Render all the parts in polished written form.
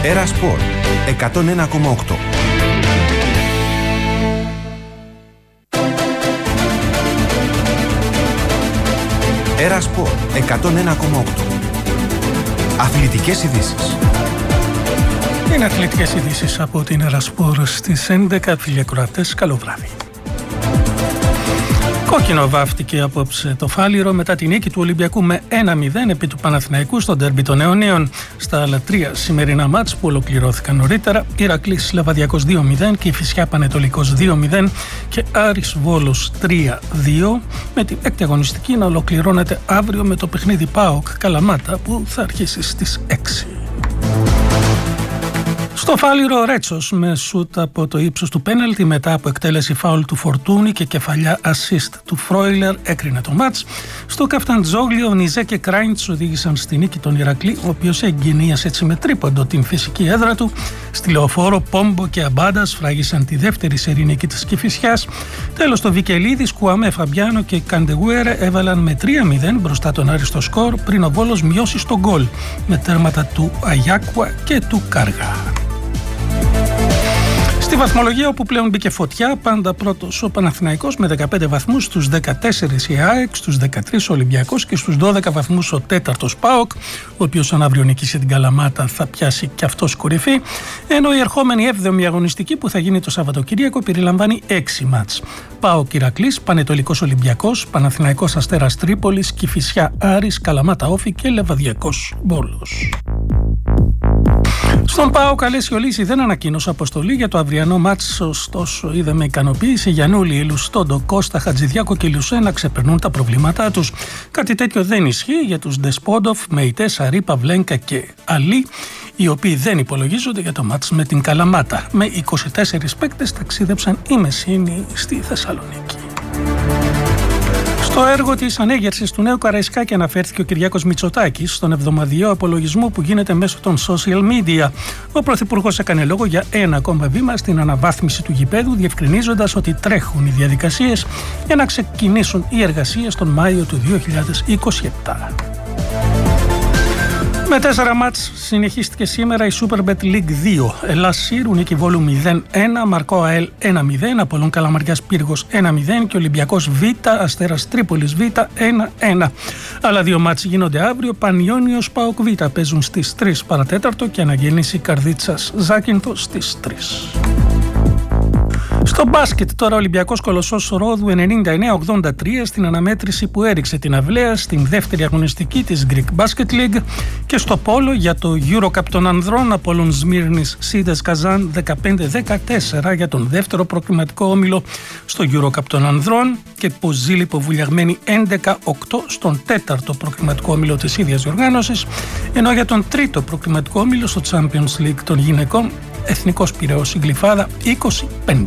Έρα Σπορ 101,8. Έρα Σπορ 101,8. Αθλητικές ειδήσεις. Είναι αθλητικές ειδήσεις από την Έρα Σπορ στις 11. Φίλοι ακροατές, καλό βράδυ. Κόκκινο βάφτηκε απόψε το Φάληρο μετά την νίκη του Ολυμπιακού με 1-0 επί του Παναθηναϊκού στο ντέρμπι των Αιωνίων. Στα άλλα τρία σημερινά μάτς που ολοκληρώθηκαν νωρίτερα, Ηρακλής Λεβαδιακός 2-0, Κηφισιά Πανετολικός 2-0 και Άρης Βόλος 3-2, με την έκτη αγωνιστική να ολοκληρώνεται αύριο με το παιχνίδι ΠΑΟΚ Καλαμάτα που θα αρχίσει στις 6. Στο Φάληρο ο Ρέτσος με σούτ από το ύψος του πέναλτι μετά από εκτέλεση φάουλ του Φορτούνη και κεφαλιά assist του Φρόιλερ έκρινε το μάτς. Στο Καφταντζόγλιο ο Νιζέ και Κράιντς οδήγησαν στη νίκη τον Ηρακλή, ο οποίος εγκαινίασε έτσι με τρίποντο την φυσική έδρα του. Στη Λεωφόρο Πόμπο και Αμπάντας φράγισαν τη δεύτερη σερί νίκη της Κηφισιάς. Τέλος το Βικελίδης, Κουαμέ Φαμπιάνο και Καντεγουέρε έβαλαν με 3-0 μπροστά τον Άρη στο σκορ πριν ο Βόλος μειώσει στο γκολ με τέρματα του Αγιάκουα και του Κάργα. Στη βαθμολογία όπου πλέον μπήκε φωτιά, πάντα πρώτος ο Παναθηναϊκός με 15 βαθμούς, στους 14 η ΑΕΚ, στους 13 ο Ολυμπιακός και στους 12 βαθμούς ο τέταρτος ΠΑΟΚ, ο οποίος αν αύριο νικήσει την Καλαμάτα θα πιάσει και αυτός κορυφή, ενώ η ερχόμενη 7η αγωνιστική που θα γίνει το Σαββατοκύριακο περιλαμβάνει 6 μάτς. ΠΑΟΚ Ηρακλής, Πανετολικός Ολυμπιακός, Παναθηναϊκός Αστέρας Τρίπολης, Κηφισιά Άρης, Καλαμάτα Όφη και Λεβαδιακός Βόλος. Στον ΠΑΟΚ Αλέσιο Λύση δεν ανακοίνωσε αποστολή για το αυριανό μάτς, ωστόσο είδε με ικανοποίηση Γιαννούλη, Ελουστόντο, Κώστα, Χατζηδιάκο και Λουσέ να ξεπερνούν τα προβλήματά τους. Κάτι τέτοιο δεν ισχύει για τους Ντεσπόντοφ, Μεϊτέ, Σαρή, Παυλένκα και Αλή, οι οποίοι δεν υπολογίζονται για το μάτς με την Καλαμάτα. Με 24 παίκτες ταξίδεψαν η Μεσίνη στη Θεσσαλονίκη. Στο έργο της ανέγερσης του νέου Καραϊσκάκη αναφέρθηκε ο Κυριάκος Μητσοτάκης στον εβδομαδιαίο απολογισμό που γίνεται μέσω των social media. Ο Πρωθυπουργός έκανε λόγο για ένα ακόμα βήμα στην αναβάθμιση του γηπέδου, διευκρινίζοντας ότι τρέχουν οι διαδικασίες για να ξεκινήσουν οι εργασίες τον Μάιο του 2027. Με 4 μάτς συνεχίστηκε σήμερα η Superbet League 2. Ελλάς Σύρου, Νίκη Βόλου 0-1, Μαρκό ΑΕΛ 1-0, Απολλών Καλαμαριάς Πύργος 1-0 και Ολυμπιακός Β, Αστέρας Τρίπολης Β 1-1. Άλλα 2 μάτς γίνονται αύριο. Πανιόνιος ΠΑΟΚ Β παίζουν στις 3 παρατέταρτο και Αναγέννηση Καρδίτσας Ζάκυνθο στις 3. Στο μπάσκετ τώρα ο Ολυμπιακός Κολοσσός Ρόδου 99-83 στην αναμέτρηση που έριξε την Αυλαία στην δεύτερη αγωνιστική της Greek Basket League, και στο πόλο για το Eurocup των Ανδρών Απόλλων Σμύρνης Σίδες Καζάν 15-14 για τον δεύτερο προκριματικό όμιλο στο Eurocup των Ανδρών και Ποζίλιπο Βουλιαγμένη 11-8 στον τέταρτο προκριματικό όμιλο της ίδιας διοργάνωσης, ενώ για τον τρίτο προκριματικό όμιλο στο Champions League των γυναικών Εθνικός Πειραιώς Γλυφάδα 25.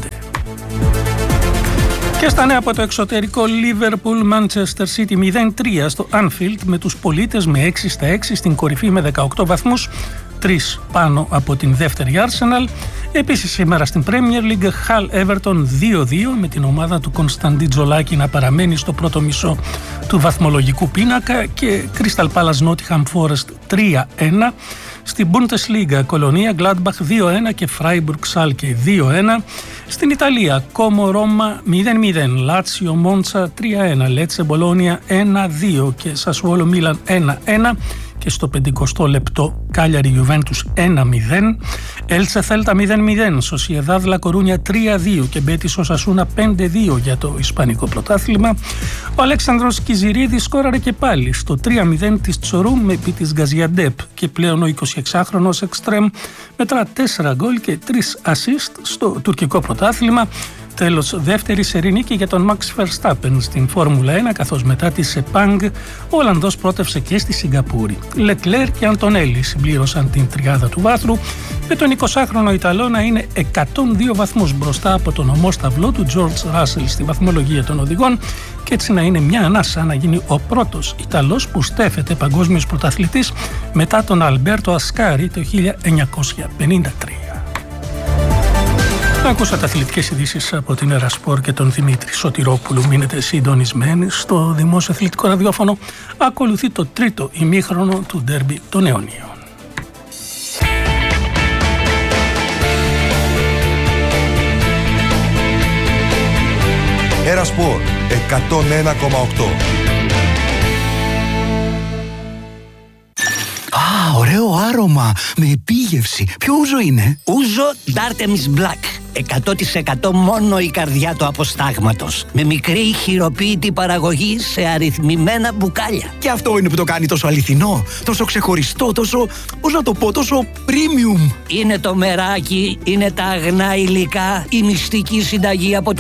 Και στα νέα από το εξωτερικό, Liverpool Manchester City 0-3 στο Anfield με τους πολίτες με 6-6 στην κορυφή με 18 βαθμούς, 3 πάνω από την δεύτερη Arsenal. Επίσης σήμερα στην Premier League, Hull Everton 2-2 με την ομάδα του Κωνσταντί Τζολάκη να παραμένει στο πρώτο μισό του βαθμολογικού πίνακα και Crystal Palace Nottingham Forest 3-1. Στην Bundesliga, Κολονία Gladbach 2-1 και Freiburg Schalke 2-1. Στην Ιταλία, Como Roma 0-0, Lazio Monza 3-1, Lecce Bologna 1-2 και Sassuolo Milan 1-1. Και στο 50 λεπτό Κάλιαρη Γιουβέντους 1-0, Έλτσε Θέλτα 0-0, Σοσιεδάδ Λα Κορούνια 3-2 και Μπέτις Οσασούνα 5-2 για το Ισπανικό πρωτάθλημα. Ο Αλέξανδρος Κιζηρίδης σκόραρε και πάλι στο 3-0 της Τσορούμ επί της Γκαζιαντέπ και πλέον ο 26χρονος εξτρέμ μετρά 4 γκολ και 3 assist στο τουρκικό πρωτάθλημα. Τέλος, δεύτερη σερί νίκη για τον Max Verstappen στην Φόρμουλα 1, καθώς μετά τη Σεπάνγκ ο Ολλανδός πρότευσε και στη Σιγκαπούρη. Λεκλέρ και Αντονέλη συμπλήρωσαν την τριάδα του βάθρου, με τον 20χρονο Ιταλό να είναι 102 βαθμούς μπροστά από τον ομόσταυλό του George Russell στη βαθμολογία των οδηγών και έτσι να είναι μια ανάσα να γίνει ο πρώτος Ιταλός που στέφεται παγκόσμιος πρωταθλητής μετά τον Αλμπέρτο Ασκάρι το 1953. Ακούσατε αθλητικές ειδήσεις από την Έρα Σπορ και τον Δημήτρη Σωτηρόπουλου. Μείνετε συντονισμένοι στο δημόσιο αθλητικό ραδιόφωνο. Ακολουθεί το τρίτο ημίχρονο του ντέρμπι των Αιωνίων. Ένα Σπορ 101,8. Α, ωραίο άρωμα, με επίγευση. Ποιο ούζο είναι? Ούζο Dartemis Black. 100% μόνο η καρδιά του αποστάγματος. Με μικρή χειροποίητη παραγωγή σε αριθμημένα μπουκάλια. Και αυτό είναι που το κάνει τόσο αληθινό, τόσο ξεχωριστό, τόσο, πώς να το πω, τόσο premium. Είναι το μεράκι, είναι τα αγνά υλικά, η μυστική συνταγή από το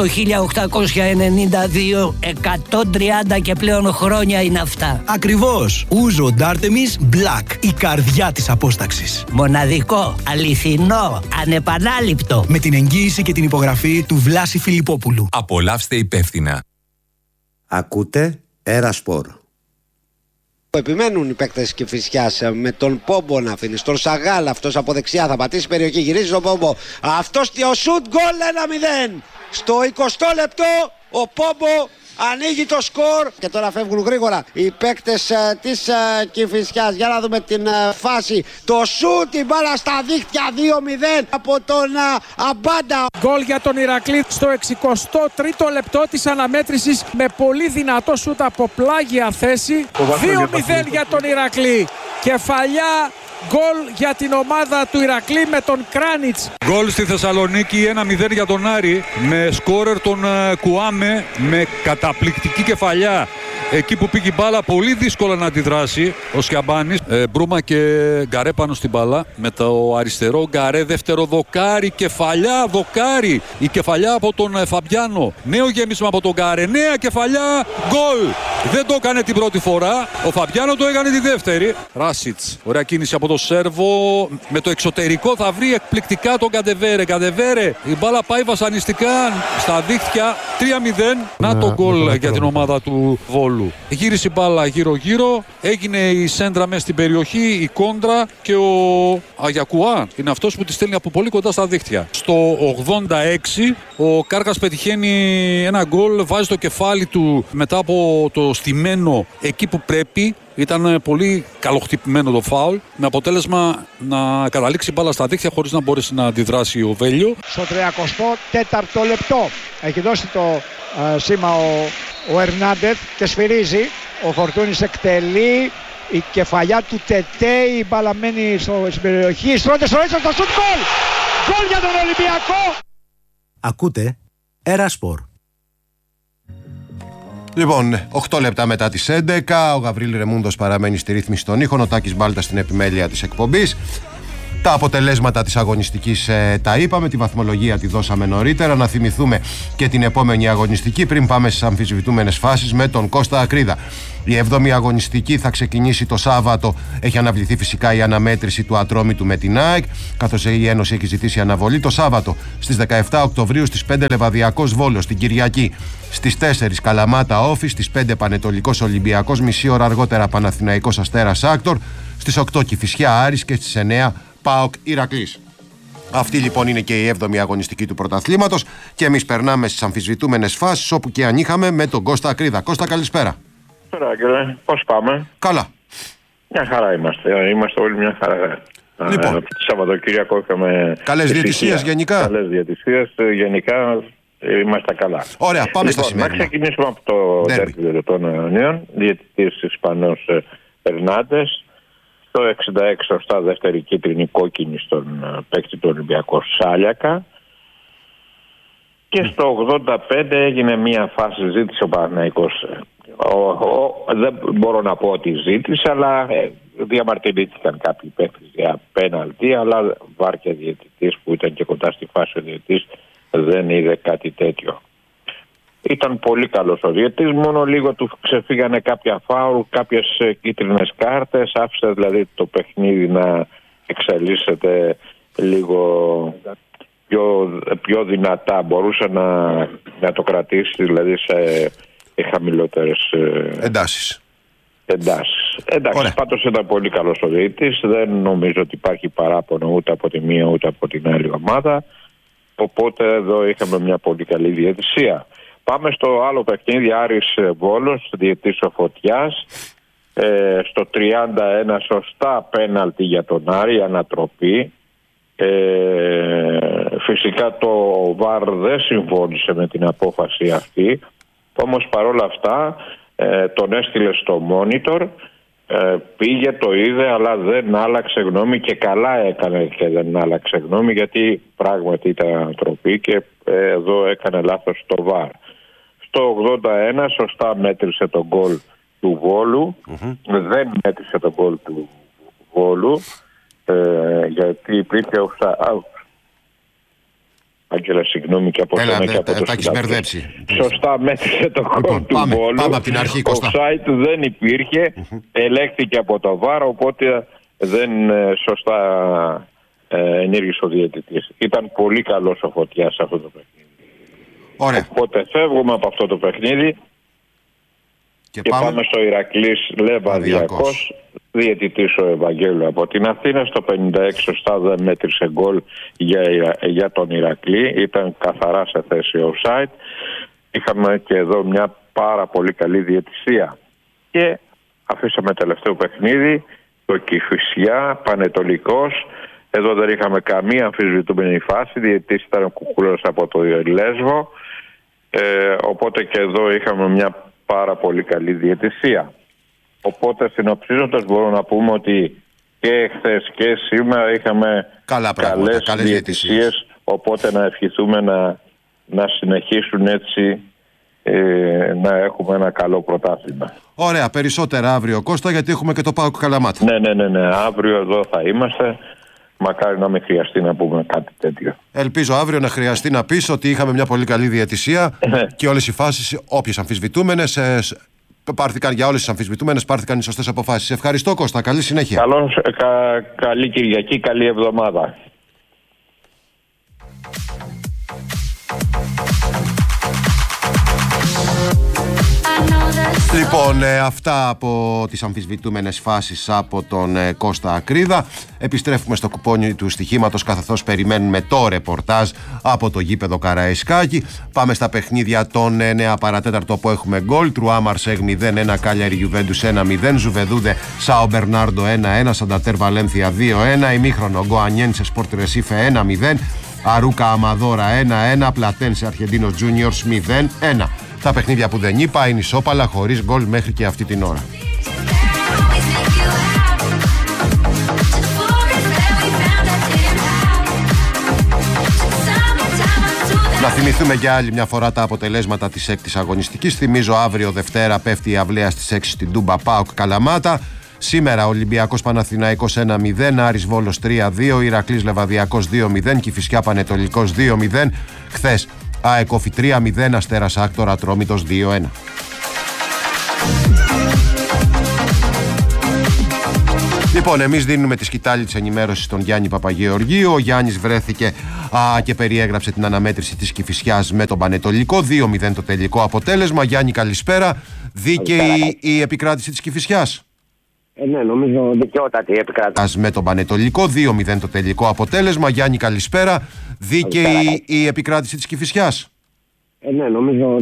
1892. 130 και πλέον χρόνια είναι αυτά. Ακριβώς. Ούζο Dartemis Black, η καρδιά της απόσταξης. Μοναδικό, αληθινό, ανεπανάληπτο. Με την εγγύηση και την υπογραφή του Βλάση Φιλιππόπουλου. Απολαύστε υπεύθυνα. Ακούτε Ένα Σπορ. Επιμένουν οι παίκτες της Κηφισιάς με τον Πόμπο να αφήνει στον Σαγάλ. Αυτός από δεξιά θα πατήσει περιοχή, γυρίζει στον Πόμπο. Αυτός ο σουτ, γκολ 1-0. Στο 20 λεπτό ο Πόμπο ανοίγει το σκορ και τώρα φεύγουν γρήγορα οι παίκτες της Κηφισιάς. Για να δούμε την φάση. Το σουτ, η μπάλα στα δίχτυα, 2-0 από τον Αμπάντα. Γκολ για τον Ηρακλή στο 63ο λεπτό της αναμέτρησης με πολύ δυνατό σουτ από πλάγια θέση. 2-0 για τον Ηρακλή. Κεφαλιά. Γκολ για την ομάδα του Ηρακλή με τον Κράνιτς. Γκολ στη Θεσσαλονίκη, 1-0 για τον Άρη με σκόρερ τον Κουάμε με καταπληκτική κεφαλιά. Εκεί που πήγε η μπάλα, πολύ δύσκολα να αντιδράσει ο Σιαμπάνης. Μπρούμα και Γκαρέ πάνω στην μπάλα. Με το αριστερό Γκαρέ, δεύτερο δοκάρι, κεφαλιά, δοκάρι. Η κεφαλιά από τον Φαμπιάνο. Νέο γέμισμα από τον Γκαρέ, νέα κεφαλιά, γκολ. Δεν το έκανε την πρώτη φορά. Ο Φαμπιάνο το έκανε τη δεύτερη. Ράσιτς, ωραία κίνηση από τον Σέρβο. Με το εξωτερικό θα βρει εκπληκτικά τον Καντεβέρε. Καντεβέρε, η μπάλα πάει βασανιστικά στα δίχτυα. 3-0. Να το γκολ για την ομάδα του Βόλου. Γύρισε η μπάλα γύρω-γύρω, έγινε η σέντρα μέσα στην περιοχή, η κόντρα και ο Αγιακουά είναι αυτός που τη στέλνει από πολύ κοντά στα δίχτυα. Στο 86 ο Κάρκας πετυχαίνει ένα γκολ, βάζει το κεφάλι του μετά από το στημένο εκεί που πρέπει. Ήταν πολύ καλοχτυπημένο το φάουλ, με αποτέλεσμα να καταλήξει μπάλα στα δίχτυα χωρίς να μπορέσει να αντιδράσει ο Βέλιο. Στο 34ο λεπτό έχει δώσει το σήμα ο Ερνάντεθ και σφυρίζει. Ο Φορτούνης εκτελεί. Η κεφαλιά του Τετέι, η μπάλα μένει στην περιοχή. Στρώνεται στο ίσο, το σουτ, γκολ! Γκολ για τον Ολυμπιακό! Ακούτε Ένα Σπορ. Λοιπόν, 8 λεπτά μετά τις 11, ο Γαβρίλ Ρεμούντος παραμένει στη ρύθμιση των ήχων, ο Τάκης Μπάλτας στην επιμέλεια της εκπομπής. Τα αποτελέσματα της αγωνιστικής τα είπαμε, τη βαθμολογία τη δώσαμε νωρίτερα. Να θυμηθούμε και την επόμενη αγωνιστική πριν πάμε στις αμφισβητούμενες φάσεις με τον Κώστα Ακρίδα. Η 7η αγωνιστική θα ξεκινήσει το Σάββατο. Έχει αναβληθεί φυσικά η αναμέτρηση του Ατρόμητου με την ΑΕΚ, καθώς η Ένωση έχει ζητήσει αναβολή. Το Σάββατο στις 17 Οκτωβρίου στις 5 Λεβαδιακός Βόλος, την Κυριακή στις 4 Καλαμάτα Όφη, στις 5 Πανετολικός Ολυμπιακός, μισή ώρα αργότερα Παναθηναϊκός Αστέρας Άκτορ, στις 8 Κηφισιά Άρης και στις 9 ΠΑΟΚ Ηρακλής. Αυτή λοιπόν είναι και η 7η αγωνιστική του πρωταθλήματος και εμείς περνάμε στις αμφισβητούμενες φάσεις όπου και αν είχαμε με τον Κώστα Ακρίδα. Κώστα, καλησπέρα. Καλησπέρα, πώς πάμε? Καλά. Μια χαρά είμαστε. Είμαστε όλοι μια χαρά. Λοιπόν. Το Σαββατοκύριακο είχαμε. Καλές διαιτησίες γενικά. Καλές διαιτησίες γενικά. Είμαστε καλά. Ωραία, πάμε στα σημερινά. Να ξεκινήσουμε από το ντέρμπι των Ιωνίων. Διαιτητής Ισπανός Ερνάντες. Το 66 σωστά δεύτερη κίτρινη κόκκινη στον παίκτη του Ολυμπιακού Σάλιακα. Και στο 85 έγινε μια φάση, ζήτησε ο Παναθηναϊκός. Δεν μπορώ να πω ότι ζήτησε, αλλά διαμαρτυρήθηκαν κάποιοι παίκτες για πέναλτι, αλλά βάρκια διαιτητής που ήταν και κοντά στη φάση ο διαιτητής δεν είδε κάτι τέτοιο. Ήταν πολύ καλός ο διαιτητής, μόνο λίγο του ξεφύγανε κάποια φάουλ, κάποιες κίτρινες κάρτες, άφησε δηλαδή το παιχνίδι να εξελίσσεται λίγο πιο δυνατά, μπορούσε να το κρατήσει δηλαδή σε χαμηλότερες εντάσεις. Εντάξει, πάντως ήταν πολύ καλός ο διαιτητής, δεν νομίζω ότι υπάρχει παράπονο ούτε από τη μία ούτε από την άλλη ομάδα, οπότε εδώ είχαμε μια πολύ καλή διαιτησία. Πάμε στο άλλο παιχνίδι, Άρης Βόλος, διαιτητής ο Φωτιάς. Στο 31 σωστά πέναλτι για τον Άρη, ανατροπή. Φυσικά το ΒΑΡ δεν συμφώνησε με την απόφαση αυτή. Όμως παρόλα αυτά τον έστειλε στο monitor, πήγε, το είδε, αλλά δεν άλλαξε γνώμη, και καλά έκανε και δεν άλλαξε γνώμη, γιατί πράγματι ήταν ανατροπή και εδώ έκανε λάθος το VAR. Στο 81 σωστά μέτρησε τον γκολ του Βόλου, δεν μέτρησε τον γκολ του Βόλου, γιατί υπήρχε out. Άγγελα, συγγνώμη και από σένα και από το μπερδέψει. Σωστά μέτρησε το γκολ του Βόλου. Πάμε από την αρχή, Κώστα. Offside δεν υπήρχε, ελέγχθηκε από το VAR, οπότε δεν σωστά ενήργησε ο διαιτητής. Ήταν πολύ καλός ο Φωτιάς σε αυτό το παιχνίδι. Ωραία. Οπότε φεύγουμε από αυτό το παιχνίδι και πάμε στο Ηρακλής Λεβαδιακός. Διαιτητής ο Ευαγγέλου από την Αθήνα. Στο 56 σωστά δεν μέτρησε γκολ για τον Ηρακλή. Ήταν καθαρά σε θέση offside. Είχαμε και εδώ μια πάρα πολύ καλή διαιτησία. Και αφήσαμε τελευταίο παιχνίδι, το Κηφισιά Πανετολικός. Εδώ δεν είχαμε καμία αμφισβητούμενη φάση. Διαιτητής ήταν ο Κουκούλος από το Λέσβο. Οπότε και εδώ είχαμε μια πάρα πολύ καλή διαιτησία. Οπότε συνοψίζοντας μπορούμε να πούμε ότι και χθες και σήμερα είχαμε καλές διαιτησίες, οπότε να ευχηθούμε να συνεχίσουν έτσι, να έχουμε ένα καλό πρωτάθλημα. Ωραία, περισσότερα αύριο, Κώστα, γιατί έχουμε και το ΠΑΟΚ Καλαμάτα. Ναι, αύριο εδώ θα είμαστε. Μακάρι να μην χρειαστεί να πούμε κάτι τέτοιο. Ελπίζω αύριο να χρειαστεί να πεις ότι είχαμε μια πολύ καλή διαιτησία και όλες οι φάσεις, όποιες αμφισβητούμενες, πάρθηκαν, για όλες τις αμφισβητούμενες πάρθηκαν οι σωστές αποφάσεις. Ευχαριστώ, Κώστα, καλή συνέχεια. Καλή Κυριακή, καλή εβδομάδα. Λοιπόν, αυτά από τις αμφισβητούμενες φάσεις από τον Κώστα Ακρίδα. Επιστρέφουμε στο κουπόνι του στοιχήματος, καθώς περιμένουμε το ρεπορτάζ από το γήπεδο Καραϊσκάκη. Πάμε στα παιχνίδια των 9 παρατέταρτο που έχουμε γκολ. Τρουά Μαρσέγ 0-1, Κάλιαρη Γιουβέντους 1-0, Ζουβεδούδε Σάο Μπερνάρντο 1-1, Σαντατέρ Βαλένθια 2-1, ημίχρονο Γκοανιένσε Σπορτ Ρεσίφε 1-0, Αρούκα Αμαδόρα 1-1, Πλατένσε Αρχεντίνος Τζούνιορς 0-1. Τα παιχνίδια που δεν είπα είναι ισόπαλα, χωρίς γκολ μέχρι και αυτή την ώρα. Να θυμηθούμε για άλλη μια φορά τα αποτελέσματα της έκτης αγωνιστικής. Θυμίζω, αύριο Δευτέρα πέφτει η αυλαία στις 6 στην Τούμπα, ΠΑΟΚ Καλαμάτα. Σήμερα Ολυμπιακός Παναθηναϊκός 1-0, Άρης Βόλος 3-2, Ηρακλής Λεβαδιακός 2-0, Κηφισιά Πανετολικός 2-0. Χθες ΑΕΚ Όφη 3-0, Αστέρας Άκτορα Ατρόμητος 2-1. Λοιπόν, εμείς δίνουμε τη σκητάλη της ενημέρωσης στον Γιάννη Παπαγεωργίου. Ο Γιάννης βρέθηκε και περιέγραψε την αναμέτρηση της Κηφισιάς με τον Πανετολικό. 2-0 το τελικό αποτέλεσμα. Γιάννη, καλησπέρα. Δίκαιη η επικράτηση της Κηφισιάς? Ναι, νομίζω δικαιότατη η επικράτηση. Με τον Πανετολικό, 2-0 το τελικό αποτέλεσμα. Γιάννη, καλησπέρα. Δίκαιη η επικράτηση της Κηφισιάς? Ναι, νομίζω